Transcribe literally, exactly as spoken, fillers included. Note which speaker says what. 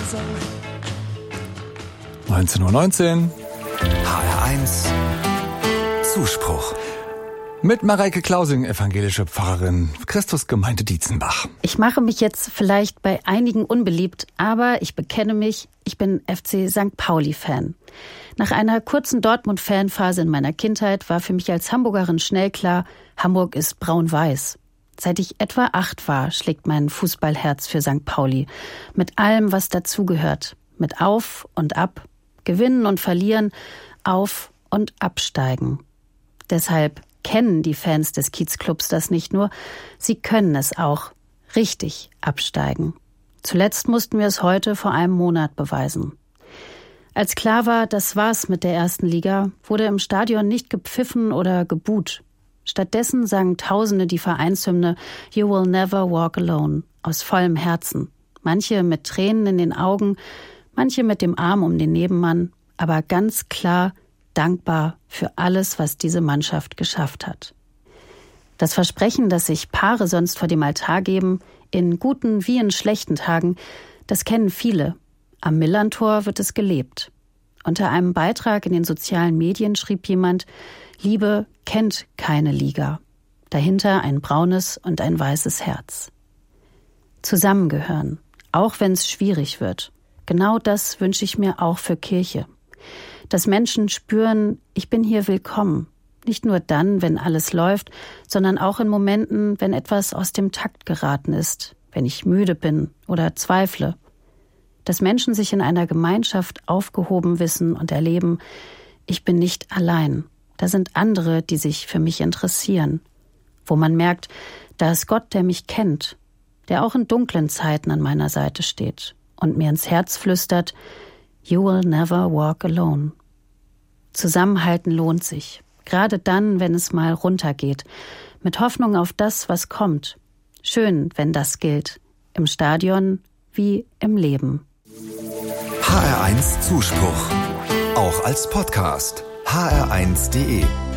Speaker 1: neunzehn Uhr neunzehn.
Speaker 2: H R eins Zuspruch.
Speaker 1: Mit Mareike Klausing, evangelische Pfarrerin, Christusgemeinde Dietzenbach.
Speaker 3: Ich mache mich jetzt vielleicht bei einigen unbeliebt, aber ich bekenne mich, ich bin F C Sankt Pauli-Fan. Nach einer kurzen Dortmund-Fanphase in meiner Kindheit war für mich als Hamburgerin schnell klar, Hamburg ist braun-weiß. Seit ich etwa acht war, schlägt mein Fußballherz für Sankt Pauli. Mit allem, was dazugehört. Mit Auf und Ab, Gewinnen und Verlieren, Auf- und Absteigen. Deshalb kennen die Fans des Kiezclubs das nicht nur, sie können es auch richtig absteigen. Zuletzt mussten wir es heute vor einem Monat beweisen. Als klar war, das war's mit der ersten Liga, wurde im Stadion nicht gepfiffen oder gebuht. Stattdessen sangen Tausende die Vereinshymne You Will Never Walk Alone aus vollem Herzen. Manche mit Tränen in den Augen, manche mit dem Arm um den Nebenmann, aber ganz klar dankbar für alles, was diese Mannschaft geschafft hat. Das Versprechen, das sich Paare sonst vor dem Altar geben, in guten wie in schlechten Tagen, das kennen viele. Am Millerntor wird es gelebt. Unter einem Beitrag in den sozialen Medien schrieb jemand, Liebe kennt keine Liga. Dahinter ein braunes und ein weißes Herz. Zusammengehören, auch wenn es schwierig wird. Genau das wünsche ich mir auch für Kirche. Dass Menschen spüren, ich bin hier willkommen. Nicht nur dann, wenn alles läuft, sondern auch in Momenten, wenn etwas aus dem Takt geraten ist, wenn ich müde bin oder zweifle. Dass Menschen sich in einer Gemeinschaft aufgehoben wissen und erleben, ich bin nicht allein. Da sind andere, die sich für mich interessieren. Wo man merkt, da ist Gott, der mich kennt, der auch in dunklen Zeiten an meiner Seite steht und mir ins Herz flüstert, You will never walk alone. Zusammenhalten lohnt sich, gerade dann, wenn es mal runtergeht, mit Hoffnung auf das, was kommt. Schön, wenn das gilt, im Stadion wie im Leben.
Speaker 2: H R eins Zuspruch, auch als Podcast. H R eins punkt de